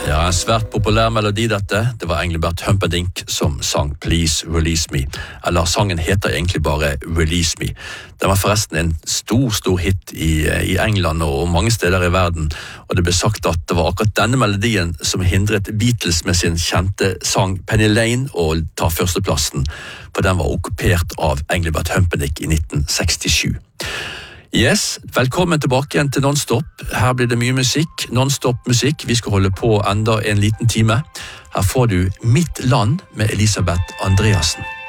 Ja, en svært populær melodi dette. Det var Engelbert Humperdinck som sang Please Release Me. Eller sangen heter egentlig bare Release Me. Den var forresten en stor hit i England og mange steder i verden. Og det ble sagt at det var akkurat denne melodien som hindret Beatles med sin kjente sang Penny Lane å ta førsteplassen. For den var okkupert av Engelbert Humperdinck i 1967. Yes, velkommen tilbake igjen til Nonstop. Her blir det mye musikk, Nonstop musikk. Vi skal holde på enda en liten time. Her får du Mitt land med Elisabeth Andreassen.